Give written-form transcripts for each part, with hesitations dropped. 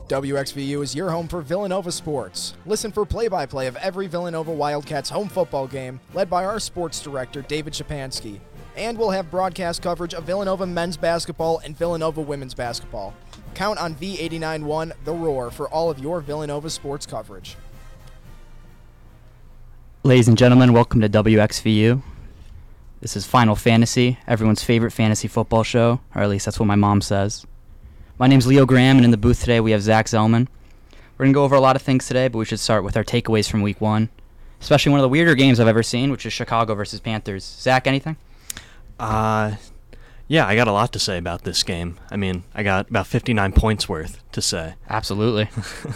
WXVU is your home for Villanova sports. Listen for play-by-play of every Villanova Wildcats home football game, led by our sports director, David Shapansky. And we'll have broadcast coverage of Villanova men's basketball and Villanova women's basketball. Count on V89.1 The Roar for all of your Villanova sports coverage. Ladies and gentlemen, welcome to WXVU. This is Final Fantasy, everyone's favorite fantasy football show, or at least that's what my mom says. My name's Leo Graham, and in the booth today we have Zach Zellman. We're going to go over a lot of things today, but we should start with our takeaways from Week 1, especially one of the weirder games I've ever seen, which is Chicago versus Panthers. Zach, anything? Yeah, I got a lot to say about this game. I mean, I got about 59 points worth to say. Absolutely.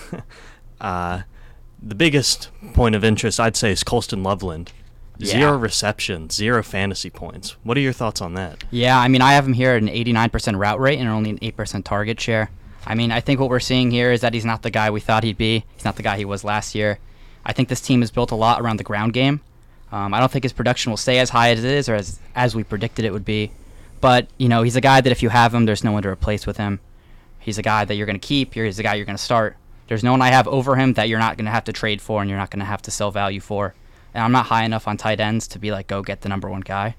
The biggest point of interest, I'd say, is Colston Loveland. Yeah. 0 receptions, 0 fantasy points. What are your thoughts on that? Yeah, I mean, I have him here at an 89% route rate and only an 8% target share. I mean, I think what we're seeing here is that he's not the guy we thought he'd be. He's not the guy he was last year. I think this team is built a lot around the ground game. I don't think his production will stay as high as it is or as we predicted it would be. But, you know, he's a guy that if you have him, there's no one to replace with him. He's a guy that you're going to keep. He's a guy you're going to start. There's no one I have over him that you're not going to have to trade for and you're not going to have to sell value for. And I'm not high enough on tight ends to be like, go get the number one guy.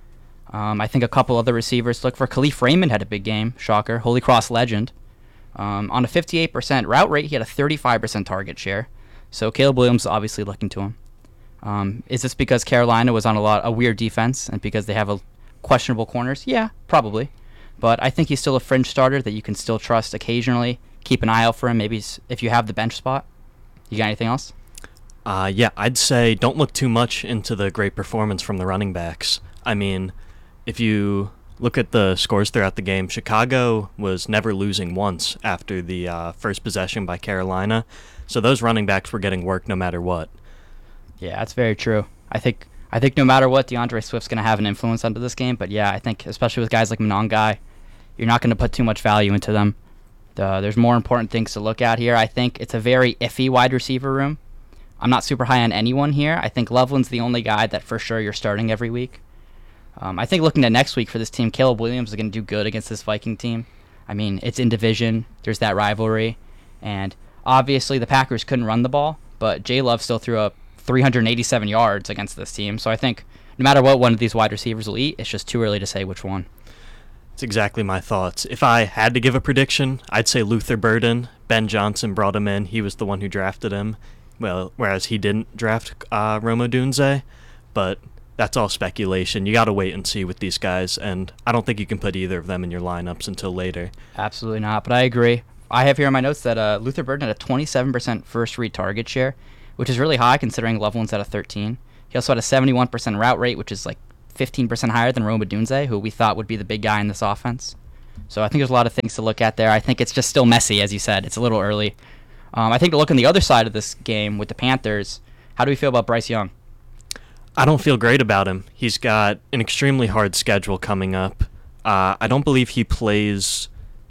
I think a couple other receivers to look for. Khalif Raymond had a big game. Shocker. Holy Cross legend. On a 58% route rate, he had a 35% target share. So Caleb Williams is obviously looking to him. Is this because Carolina was on a weird defense and because they have a questionable corners? Yeah, probably. But I think he's still a fringe starter that you can still trust occasionally. Keep an eye out for him, maybe if you have the bench spot. You got anything else? Yeah, I'd say don't look too much into the great performance from the running backs. I mean, if you look at the scores throughout the game, Chicago was never losing once after the first possession by Carolina. So those running backs were getting work no matter what. Yeah, that's very true. I think no matter what, DeAndre Swift's going to have an influence onto this game. But yeah, I think especially with guys like Monongai, you're not going to put too much value into them. There's more important things to look at here. I think it's a very iffy wide receiver room. I'm not super high on anyone here. I think Loveland's the only guy that for sure you're starting every week. I think looking at next week for this team, Caleb Williams is going to do good against this Viking team. I mean, it's in division. There's that rivalry. And obviously the Packers couldn't run the ball, but Jay Love still threw up 387 yards against this team. So I think no matter what one of these wide receivers will eat, it's just too early to say which one. It's exactly my thoughts. If I had to give a prediction, I'd say Luther Burden. Ben Johnson brought him in. He was the one who drafted him. Well, whereas he didn't draft Rome Odunze, but that's all speculation. You got to wait and see with these guys, and I don't think you can put either of them in your lineups until later. Absolutely not, but I agree. I have here in my notes that Luther Burden had a 27% first read target share, which is really high considering Loveland's at a 13. He also had a 71% route rate, which is like 15% higher than Rome Odunze, who we thought would be the big guy in this offense. So I think there's a lot of things to look at there. I think it's just still messy, as you said. It's a little early. I think to look on the other side of this game with the Panthers, how do we feel about Bryce Young? I don't feel great about him. He's got an extremely hard schedule coming up. I don't believe he plays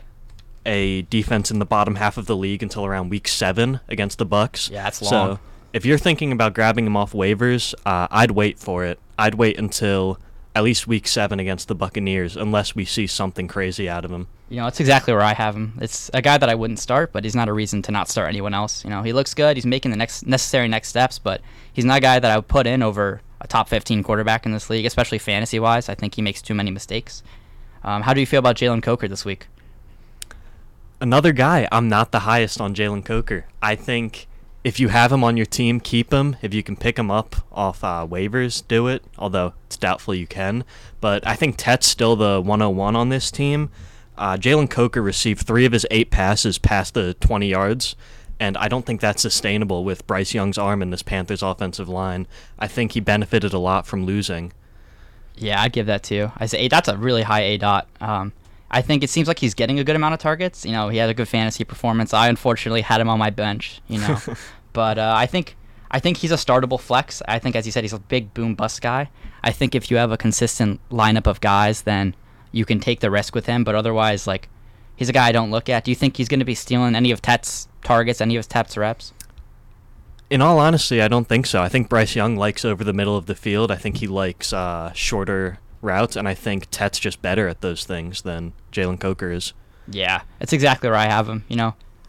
a defense in the bottom half of the league until around week 7 against the Bucks. Yeah, that's long. So if you're thinking about grabbing him off waivers, I'd wait for it. I'd wait until at least week 7 against the Buccaneers, unless we see something crazy out of him. You know, that's exactly where I have him. It's a guy that I wouldn't start, but he's not a reason to not start anyone else. You know, he looks good. He's making the necessary next steps, but he's not a guy that I would put in over a top 15 quarterback in this league, especially fantasy-wise. I think he makes too many mistakes. How do you feel about Jalen Coker this week? Another guy, I'm not the highest on Jalen Coker. I think if you have him on your team, keep him. If you can pick him up off waivers, do it, although it's doubtful you can. But I think Tett's still the 101 on this team. Jalen Coker received 3 of his 8 passes past the 20 yards, and I don't think that's sustainable with Bryce Young's arm in this Panthers offensive line. I think he benefited a lot from losing. Yeah, I'd give that to you. I say that's a really high A dot. I think it seems like he's getting a good amount of targets. You know, he had a good fantasy performance. I unfortunately had him on my bench, you know. But I think he's a startable flex. I think, as you said, he's a big boom bust guy. I think if you have a consistent lineup of guys, then you can take the risk with him. But otherwise, like, he's a guy I don't look at. Do you think he's going to be stealing any of Tett's targets, any of his Tett's reps? In all honesty, I don't think so. I think Bryce Young likes over the middle of the field. I think he likes shorter routes, and I think Tett's just better at those things than Jalen Coker is. Yeah, it's exactly where I have him. You know,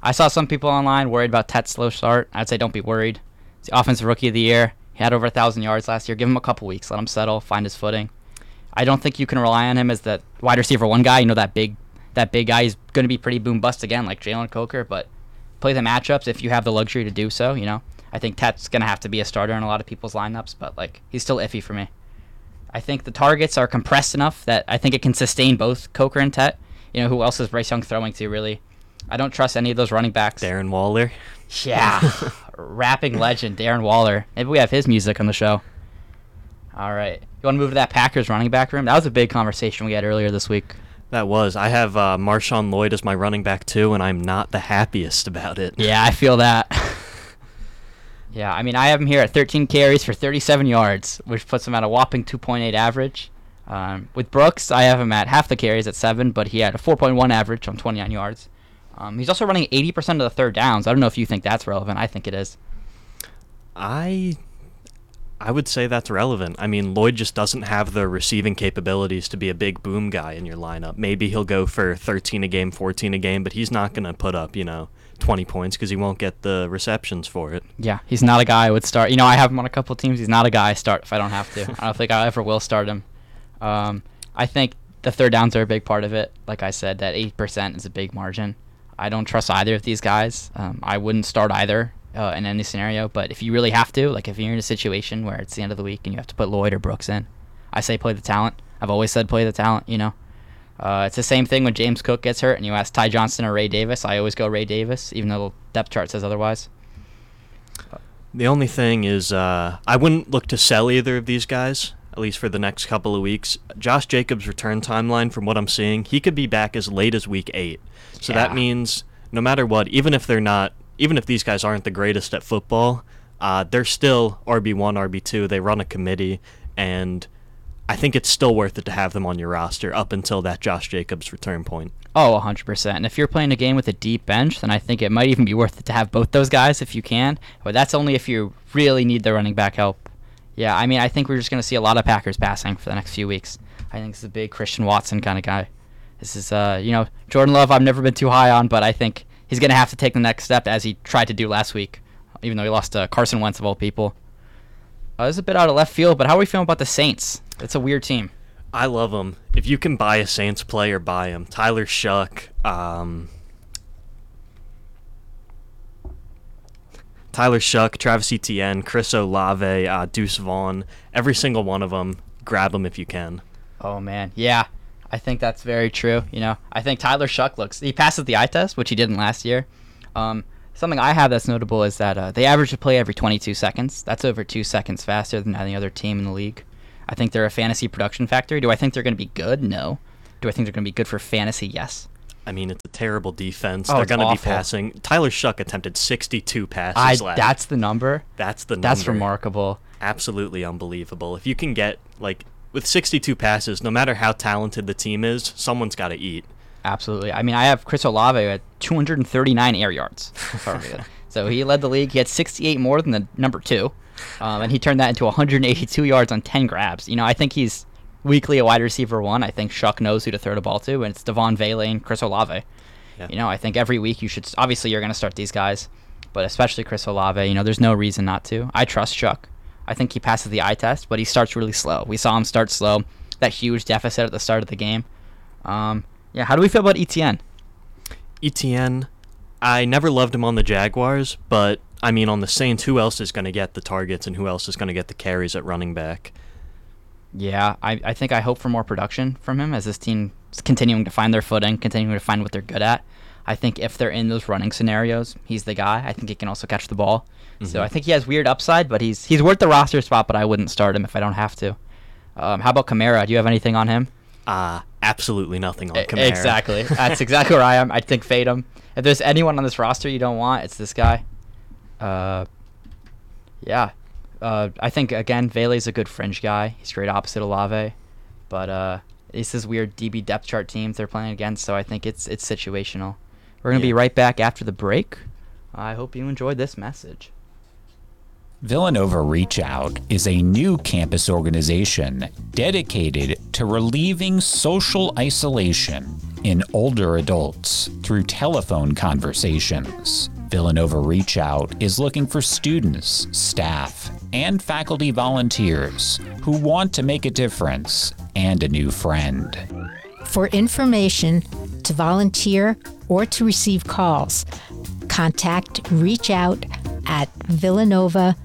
I saw some people online worried about Tet's slow start. I'd say don't be worried. He's the offensive rookie of the year. He had over 1,000 yards last year. Give him a couple weeks. Let him settle, find his footing. I don't think you can rely on him as that wide receiver one guy. You know, that big guy. He's going to be pretty boom bust again, like Jalen Coker. But play the matchups if you have the luxury to do so. You know, I think Tet's going to have to be a starter in a lot of people's lineups, but like he's still iffy for me. I think the targets are compressed enough that I think it can sustain both Coker and Tet. You know, who else is Bryce Young throwing to, really? I don't trust any of those running backs. Darren Waller. Yeah. Rapping legend, Darren Waller. Maybe we have his music on the show. All right. You want to move to that Packers running back room? That was a big conversation we had earlier this week. That was. I have Marshawn Lloyd as my running back, too, and I'm not the happiest about it. Yeah, I feel that. Yeah, I mean, I have him here at 13 carries for 37 yards, which puts him at a whopping 2.8 average. With Brooks, I have him at half the carries at 7, but he had a 4.1 average on 29 yards. He's also running 80% of the third downs. I don't know if you think that's relevant. I think it is. I would say that's relevant. I mean, Lloyd just doesn't have the receiving capabilities to be a big boom guy in your lineup. Maybe he'll go for 13 a game, 14 a game, but he's not going to put up, 20 points because he won't get the receptions for it. Yeah, he's not a guy I would start. I have him on a couple teams. He's not a guy I start if I don't have to. I don't think I ever will start him. I think the third downs are a big part of it. Like I said, that 8% is a big margin. I don't trust either of these guys. I wouldn't start either in any scenario. But if you really have to, like if you're in a situation where it's the end of the week and you have to put Lloyd or Brooks in, I say play the talent. I've always said play the talent, It's the same thing when James Cook gets hurt and you ask Ty Johnson or Ray Davis. I always go Ray Davis, even though the depth chart says otherwise. The only thing is I wouldn't look to sell either of these guys, at least for the next couple of weeks. Josh Jacobs' return timeline, from what I'm seeing, he could be back as late as week 8. So that means no matter what, even if these guys aren't the greatest at football, they're still RB1, RB2. They run a committee, and I think it's still worth it to have them on your roster up until that Josh Jacobs return point. Oh, 100%. And if you're playing a game with a deep bench, then I think it might even be worth it to have both those guys if you can. But that's only if you really need the running back help. Yeah, I mean, I think we're just going to see a lot of Packers passing for the next few weeks. I think this is a big Christian Watson kind of guy. This is, Jordan Love I've never been too high on, but I think he's going to have to take the next step as he tried to do last week, even though he lost to Carson Wentz of all people. This is a bit out of left field, but how are we feeling about the Saints? It's a weird team. I love them. If you can buy a Saints player, buy him. Tyler Shuck, Travis Etienne, Chris Olave, Deuce Vaughn, every single one of them, grab them if you can. Oh, man. Yeah, I think that's very true. I think Tyler Shuck he passes the eye test, which he didn't last year. Something I have that's notable is that they average a play every 22 seconds. That's over 2 seconds faster than any other team in the league. I think they're a fantasy production factory. Do I think they're going to be good? No. Do I think they're going to be good for fantasy? Yes. I mean, it's a terrible defense. Oh, they're going to be awful. passing. Tyler Shuck attempted 62 passes last. That's the number? That's the number. That's remarkable. Absolutely unbelievable. If you can get, with 62 passes, no matter how talented the team is, someone's got to eat. Absolutely. I mean, I have Chris Olave at 239 air yards. So he led the league. He had 68 more than the number 2. And he turned that into 182 yards on 10 grabs. I think he's weekly a wide receiver 1. I think Shuck knows who to throw the ball to, and it's Devon Vele and Chris Olave. Yeah. I think every week obviously you're going to start these guys, but especially Chris Olave. There's no reason not to. I trust Shuck. I think he passes the eye test, but he starts really slow. We saw him start slow, that huge deficit at the start of the game. How do we feel about Etienne? Etienne, I never loved him on the Jaguars, but I mean, on the Saints, who else is going to get the targets and who else is going to get the carries at running back? Yeah, I think I hope for more production from him as this team is continuing to find their footing, continuing to find what they're good at. I think if they're in those running scenarios, he's the guy. I think he can also catch the ball. Mm-hmm. So I think he has weird upside, but he's worth the roster spot, but I wouldn't start him if I don't have to. How about Kamara? Do you have anything on him? Absolutely nothing on Kamara. Exactly. That's exactly where I am. I think fade him. If there's anyone on this roster you don't want, it's this guy. I think, again, Vele's a good fringe guy. He's great opposite Olave. But it's this weird DB depth chart team they're playing against, so I think it's situational. We're going to be right back after the break. I hope you enjoyed this message. Villanova Reach Out is a new campus organization dedicated to relieving social isolation in older adults through telephone conversations. Villanova Reach Out is looking for students, staff, and faculty volunteers who want to make a difference and a new friend. For information, to volunteer, or to receive calls, contact Reach Out at villanova.edu.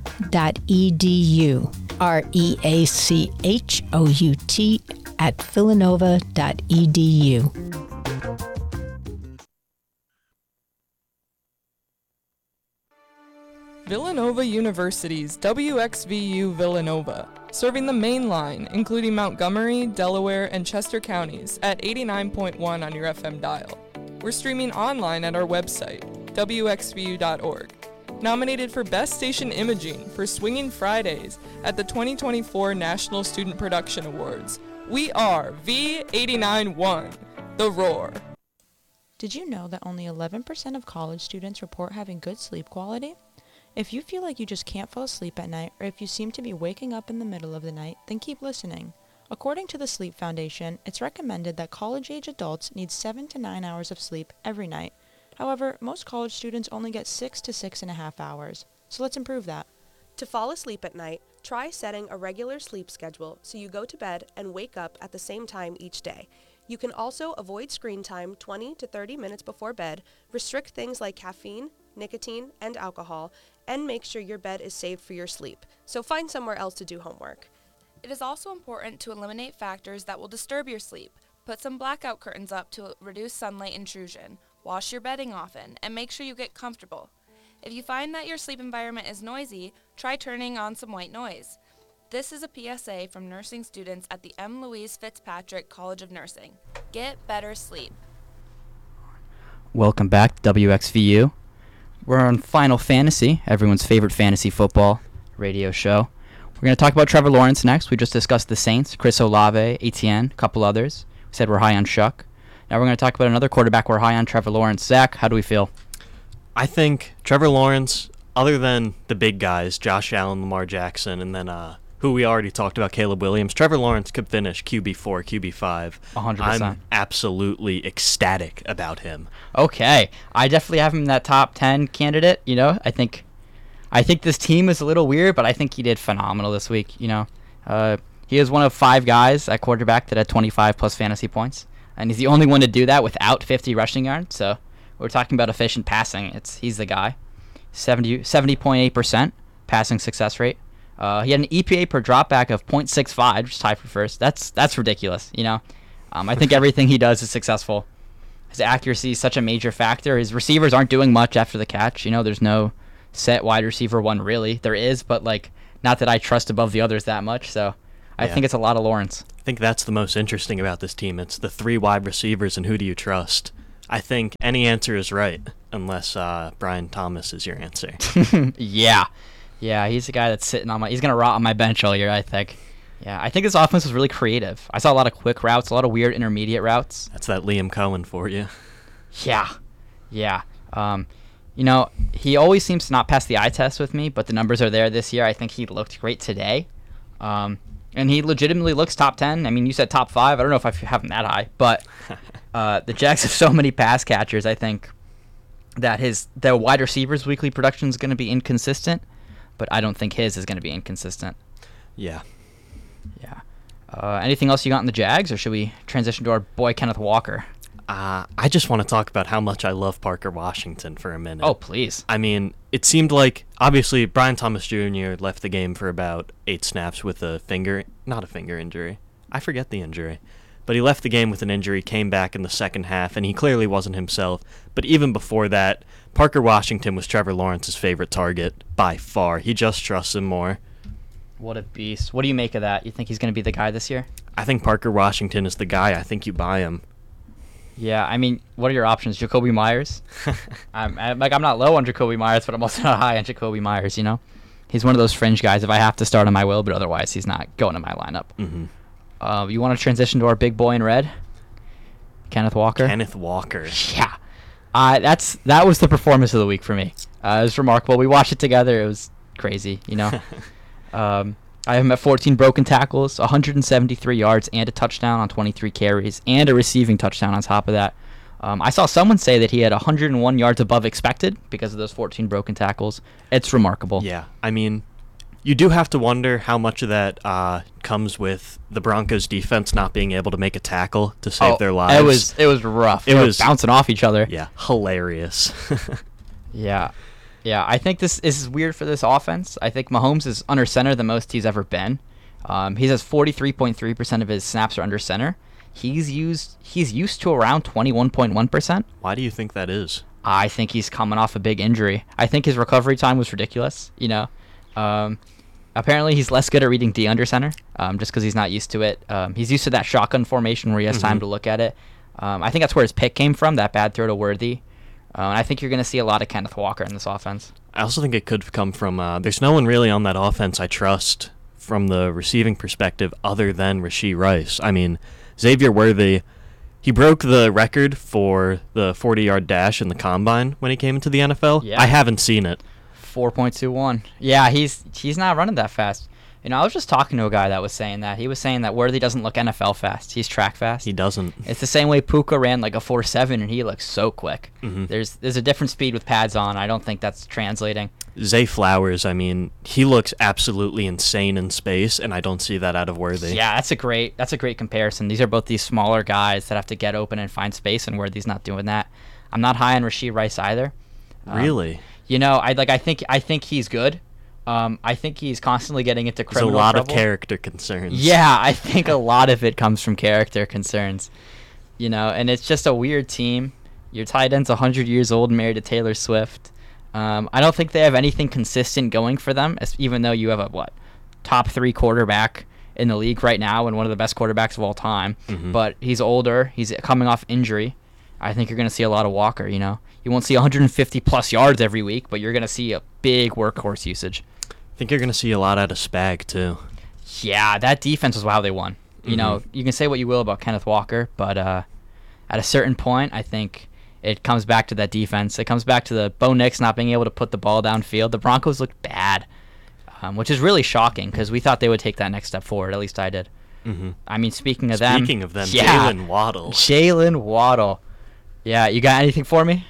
REACHOUT at villanova.edu. Villanova University's WXVU Villanova, serving the main line, including Montgomery, Delaware, and Chester counties at 89.1 on your FM dial. We're streaming online at our website, wxvu.org. Nominated for Best Station Imaging for Swinging Fridays at the 2024 National Student Production Awards. We are V891, The Roar. Did you know that only 11% of college students report having good sleep quality? If you feel like you just can't fall asleep at night, or if you seem to be waking up in the middle of the night, then keep listening. According to the Sleep Foundation, it's recommended that college-age adults need 7 to 9 hours of sleep every night. However, most college students only get 6 to 6.5 hours. So let's improve that. To fall asleep at night, try setting a regular sleep schedule so you go to bed and wake up at the same time each day. You can also avoid screen time 20 to 30 minutes before bed, restrict things like caffeine, nicotine, and alcohol, and make sure your bed is saved for your sleep. So find somewhere else to do homework. It is also important to eliminate factors that will disturb your sleep. Put some blackout curtains up to reduce sunlight intrusion. Wash your bedding often, and make sure you get comfortable. If you find that your sleep environment is noisy, try turning on some white noise. This is a PSA from nursing students at the M. Louise Fitzpatrick College of Nursing. Get better sleep. Welcome back to WXVU. We're on Final Fantasy, everyone's favorite fantasy football radio show. We're going to talk about Trevor Lawrence next. We just discussed the Saints, Chris Olave, Etienne, a couple others. We said we're high on Shuck. Now we're going to talk about another quarterback we're high on, Trevor Lawrence. Zach, how do we feel? I think Trevor Lawrence, other than the big guys, Josh Allen, Lamar Jackson, and then who we already talked about, Caleb Williams, Trevor Lawrence could finish QB4, QB5. 100%. I'm absolutely ecstatic about him. Okay. I definitely have him in that top 10 candidate. You know, I think this team is a little weird, but I think he did phenomenal this week. You know, he is one of 5 guys at quarterback that had 25 plus fantasy points, and he's the only one to do that without 50 rushing yards. So we're talking about efficient passing. He's the guy. 70.8% passing success rate. He had an EPA per dropback of 0.65, which is tied for first. That's ridiculous. You know, I think everything he does is successful. His accuracy is such a major factor. His receivers aren't doing much after the catch. You know, there's no set wide receiver one really. There is, but like not that I trust above the others that much. So I think it's a lot of Lawrence. I think that's the most interesting about this team. It's the 3 wide receivers and who do you trust. I think any answer is right unless Brian Thomas is your answer. Yeah, he's the guy that's sitting on he's going to rot on my bench all year, I think. Yeah, I think this offense was really creative. I saw a lot of quick routes, a lot of weird intermediate routes. That's that Liam Cohen for you. Yeah. You know, he always seems to not pass the eye test with me, but the numbers are there this year. I think he looked great today. And he legitimately looks top 10. I mean, you said top 5. I don't know if I have him that high, but the Jags have so many pass catchers, I think, that the wide receivers' weekly production is going to be inconsistent, but I don't think his is going to be inconsistent. Yeah. Anything else you got in the Jags, or should we transition to our boy Kenneth Walker? I just want to talk about how much I love Parker Washington for a minute. Oh, please. I mean, it seemed like, obviously, Brian Thomas Jr. left the game for about 8 snaps with not a finger injury. I forget the injury. But he left the game with an injury, came back in the second half, and he clearly wasn't himself. But even before that, Parker Washington was Trevor Lawrence's favorite target by far. He just trusts him more. What a beast. What do you make of that? You think he's going to be the guy this year? I think Parker Washington is the guy. I think you buy him. Yeah, I mean, what are your options? Jacoby Myers? I'm not low on Jacoby Myers, but I'm also not high on Jacoby Myers, you know? He's one of those fringe guys. If I have to start him, I will, but otherwise he's not going to my lineup. Mm-hmm. You want to transition to our big boy in red? Kenneth Walker? Yeah. That was the performance of the week for me. It was remarkable. We watched it together. It was crazy, you know. I have him at 14 broken tackles, 173 yards, and a touchdown on 23 carries, and a receiving touchdown on top of that. I saw someone say that he had 101 yards above expected because of those 14 broken tackles. It's remarkable. Yeah, I mean, you do have to wonder how much of that comes with the Broncos defense not being able to make a tackle to save their lives. It was rough. It They were was bouncing off each other. Yeah, hilarious. Yeah. Yeah, I think this is weird for this offense. I think Mahomes is under center the most he's ever been. He has 43.3% of his snaps are under center. He's used to around 21.1%. Why do you think that is? I think he's coming off a big injury. I think his recovery time was ridiculous, you know. Apparently he's less good at reading D under center, just because he's not used to it. He's used to that shotgun formation where he has time to look at it. I think that's where his pick came from, that bad throw to Worthy. And I think you're going to see a lot of Kenneth Walker in this offense. I also think it could come from there's no one really on that offense I trust from the receiving perspective other than Rashee Rice. I mean, Xavier Worthy, he broke the record for the 40-yard dash in the combine when he came into the NFL. Yeah. I haven't seen it. 4.21. Yeah, he's not running that fast. You know, I was just talking to a guy that was saying that. He was saying that Worthy doesn't look NFL fast. He's track fast. He doesn't. It's the same way Puka ran like a 4.7, and he looks so quick. Mm-hmm. There's a different speed with pads on. I don't think that's translating. Zay Flowers, I mean, he looks absolutely insane in space, and I don't see that out of Worthy. Yeah, that's a great comparison. These are both these smaller guys that have to get open and find space, and Worthy's not doing that. I'm not high on Rashee Rice either. Really? You know, I think he's good. I think he's constantly getting into criminal There's a lot trouble. of character concerns. Yeah, I think a lot of it comes from character concerns. You know, and it's just a weird team. Your tight end's 100 years old, married to Taylor Swift. I don't think they have anything consistent going for them, even though you have a, top 3 quarterback in the league right now and one of the best quarterbacks of all time. Mm-hmm. But he's older. He's coming off injury. I think you're going to see a lot of Walker, you know. You won't see 150-plus yards every week, but you're going to see a big workhorse usage. I think you're going to see a lot out of Spag, too. Yeah, that defense was how they won. You know, you can say what you will about Kenneth Walker, but at a certain point, I think it comes back to that defense. It comes back to the Bo Nix not being able to put the ball downfield. The Broncos looked bad, which is really shocking because we thought they would take that next step forward. At least I did. Mm-hmm. I mean, speaking of yeah, Jalen Waddle. Jalen Waddle. Yeah, you got anything for me?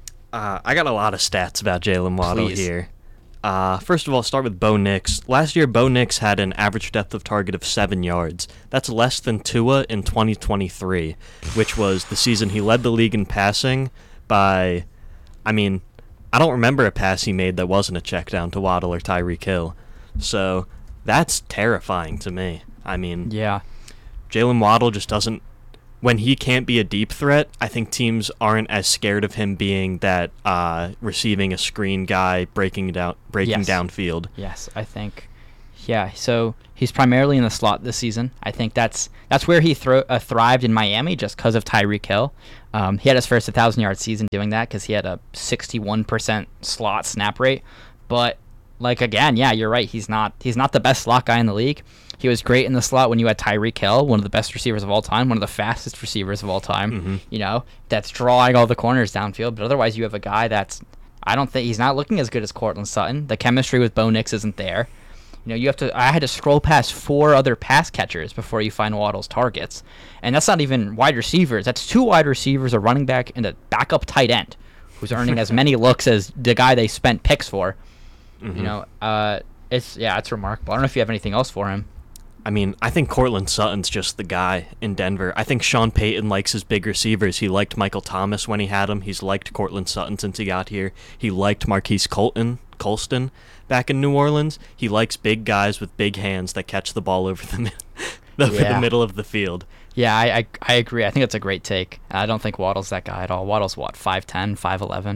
I got a lot of stats about Jalen Waddle Please. here. First of all, start with Bo Nix. Last year, Bo Nix had an average depth of target of 7 yards. That's less than Tua in 2023, which was the season he led the league in passing by, I don't remember a pass he made that wasn't a check down to Waddle or Tyreek Hill. So that's terrifying to me. Yeah. Jalen Waddle just doesn't, when he can't be a deep threat, I think teams aren't as scared of him being that receiving a screen guy, breaking downfield. Yes, I think. Yeah, so he's primarily in the slot this season. I think that's where he thrived in Miami just because of Tyreek Hill. He had his first 1,000-yard season doing that because he had a 61% slot snap rate. But again, yeah, you're right. He's not the best slot guy in the league. He was great in the slot when you had Tyreek Hill, one of the best receivers of all time, one of the fastest receivers of all time. You know, that's drawing all the corners downfield. But otherwise, you have a guy I don't think he's not looking as good as Courtland Sutton. The chemistry with Bo Nix isn't there. You know, I had to scroll past 4 other pass catchers before you find Waddle's targets. And that's not even wide receivers. That's 2 wide receivers, a running back, and a backup tight end who's earning as many looks as the guy they spent picks for. You know, it's remarkable. I don't know if you have anything else for him. I think Courtland Sutton's just the guy in Denver. I think Sean Payton likes his big receivers. He liked Michael Thomas when he had him. He's liked Courtland Sutton since he got here. He liked Marquise Colston back in New Orleans. He likes big guys with big hands that catch the ball over the middle of the field. Yeah, I agree. I think that's a great take. I don't think Waddle's that guy at all. Waddle's 5'10", 5'11"?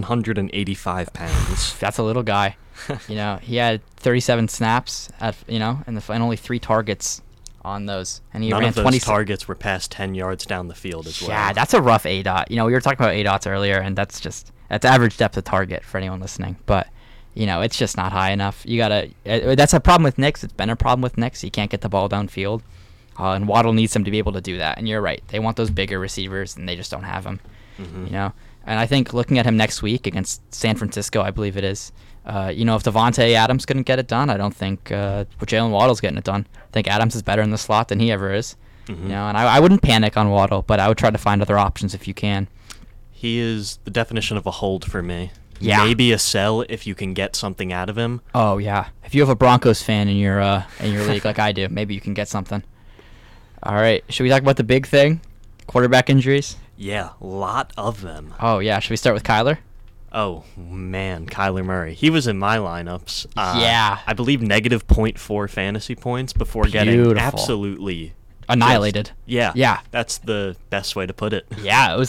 185 pounds. That's a little guy. You know, he had 37 snaps and only 3 targets on those. And he None ran of those 20 targets were past 10 yards down the field as well. Yeah, that's a rough ADOT. You know, we were talking about ADOTs earlier, and that's average depth of target for anyone listening. But, you know, it's just not high enough. That's a problem with Nix. It's been a problem with Nix. He can't get the ball downfield. And Waddle needs him to be able to do that. And you're right. They want those bigger receivers, and they just don't have them. You know, And I think looking at him next week against San Francisco, I believe it is, if Devontae Adams couldn't get it done, I don't think Jalen Waddle's getting it done. I think Adams is better in the slot than he ever is. Mm-hmm. And I wouldn't panic on Waddle, but I would try to find other options if you can. He is the definition of a hold for me. Yeah. Maybe a sell if you can get something out of him. Oh yeah, if you have a Broncos fan in your league like I do, maybe you can get something. All right, should we talk about the big thing, quarterback injuries? Yeah, a lot of them. Oh yeah, should we start with Kyler? Oh man, Kyler Murray. He was in my lineups. Yeah. I believe negative 0.4 fantasy points before getting Beautiful. absolutely Annihilated. Yeah. That's the best way to put it. Yeah, it was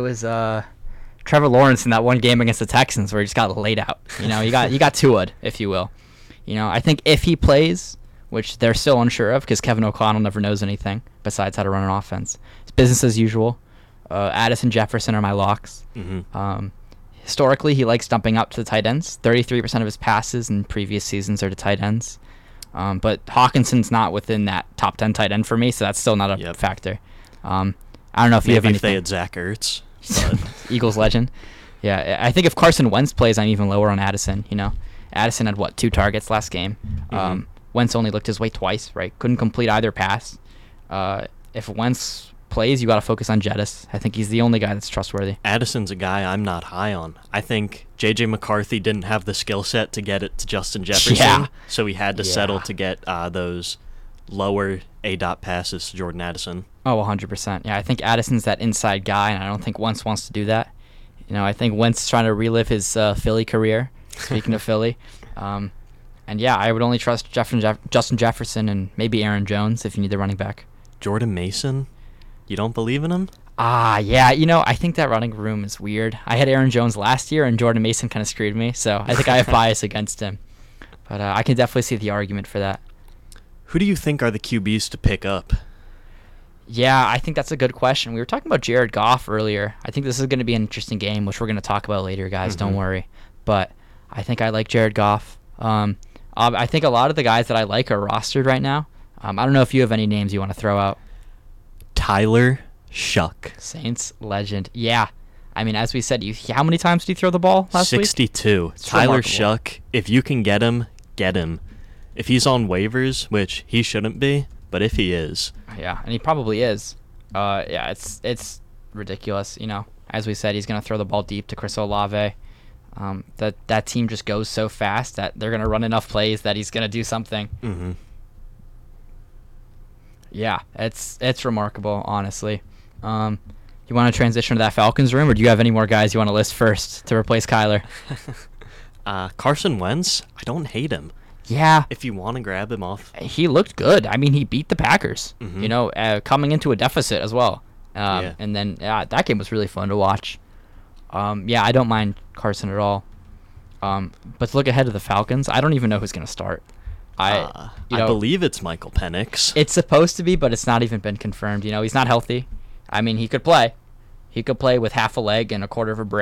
Trevor Lawrence in that one game against the Texans where he just got laid out. You got Tua, if you will. I think if he plays, which they're still unsure of because Kevin O'Connell never knows anything besides how to run an offense. It's business as usual. Addison Jefferson are my locks. Mm-hmm. Historically, he likes dumping up to the tight ends. 33% of his passes in previous seasons are to tight ends. But Hawkinson's not within that top 10 tight end for me, so that's still not a factor. I don't know if you have anything. Maybe if they had Zach Ertz. But Eagles legend. Yeah, I think if Carson Wentz plays, I'm even lower on Addison. Addison had 2 targets last game. Mm-hmm. Wentz only looked his way twice, right? Couldn't complete either pass. If Wentz plays, you got to focus on Jettis. I think he's the only guy that's trustworthy. Addison's a guy I'm not high on. I think J.J. McCarthy didn't have the skill set to get it to Justin Jefferson, so he had to settle to get those lower A-dot passes to Jordan Addison. Oh, 100%. Yeah, I think Addison's that inside guy, and I don't think Wentz wants to do that. I think Wentz is trying to relive his Philly career, speaking of Philly. And yeah, I would only trust Justin Jefferson and maybe Aaron Jones if you need the running back. Jordan Mason? You don't believe in him? Yeah, I think that running room is weird. I had Aaron Jones last year, and Jordan Mason kind of screwed me, so I think I have bias against him. But I can definitely see the argument for that. Who do you think are the QBs to pick up? Yeah, I think that's a good question. We were talking about Jared Goff earlier. I think this is going to be an interesting game, which we're going to talk about later, guys. Mm-hmm. Don't worry. But I think I like Jared Goff. I think a lot of the guys that I like are rostered right now. I don't know if you have any names you want to throw out. Tyler Shuck. Saints legend. Yeah. I mean, as we said, how many times did you throw the ball last 62. week? 62. Tyler Remarkable. Shuck, if you can get him, get him. If he's on waivers, which he shouldn't be, but if he is. Yeah, and he probably is. Yeah, it's ridiculous. As we said, he's going to throw the ball deep to Chris Olave. That team just goes so fast that they're going to run enough plays that he's going to do something. Mm-hmm. Yeah, it's remarkable, honestly. You want to transition to that Falcons room, or do you have any more guys you want to list first to replace Kyler? Carson Wentz, I don't hate him. Yeah. If you want to grab him off. He looked good. I mean, he beat the Packers, Mm-hmm. coming into a deficit as well. Yeah. And then that game was really fun to watch. Yeah, I don't mind Carson at all. But to look ahead to the Falcons, I don't even know who's going to start. I believe it's Michael Penix. It's supposed to be, but it's not even been confirmed. He's not healthy. I mean, he could play. He could play with half a leg and a quarter of a brain.